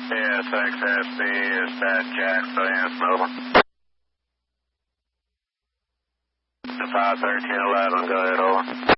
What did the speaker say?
CSXSB is that Jacksonville Answer, over. The 51311, go ahead, over.